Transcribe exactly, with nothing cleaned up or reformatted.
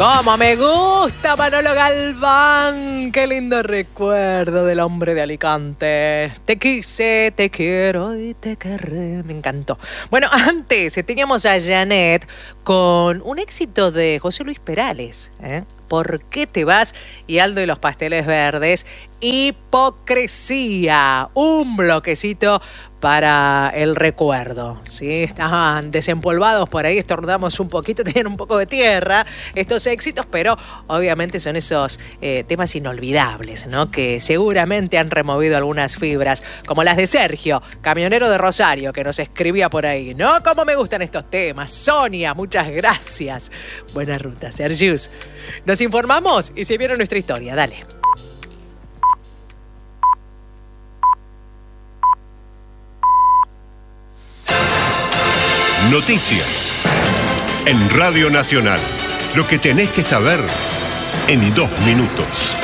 ¡Cómo me gusta Manolo Galván! ¡Qué lindo recuerdo del hombre de Alicante! Te quise, te quiero y te querré. Me encantó. Bueno, antes teníamos a Janet con un éxito de José Luis Perales, ¿eh? ¿Por qué te vas? Y Aldo y los Pasteles Verdes. Hipocresía. Un bloquecito para el recuerdo, ¿sí? Estaban desempolvados por ahí, estornudamos un poquito, tenían un poco de tierra estos éxitos, pero obviamente son esos eh, temas inolvidables, ¿no? Que seguramente han removido algunas fibras, como las de Sergio, camionero de Rosario, que nos escribía por ahí, ¿no? ¿Cómo me gustan estos temas? Sonia, muchas gracias. Buena ruta, Sergius. Nos informamos y se viene nuestra historia, dale. Noticias en Radio Nacional. Lo que tenés que saber en dos minutos.